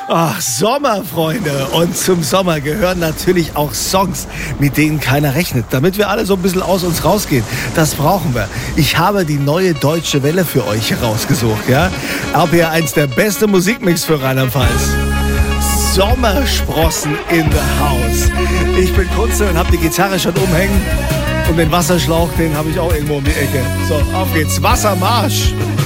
Ach, Sommer, Freunde. Und zum Sommer gehören natürlich auch Songs, mit denen keiner rechnet. Damit wir alle so ein bisschen aus uns rausgehen. Das brauchen wir. Ich habe die neue Deutsche Welle für euch rausgesucht. Ja? RPR 1, der beste Musikmix für Rheinland-Pfalz. Sommersprossen in the house. Ich bin Kunze und habe die Gitarre schon umhängen. Und den Wasserschlauch, den habe ich auch irgendwo um die Ecke. So, auf geht's. Wassermarsch.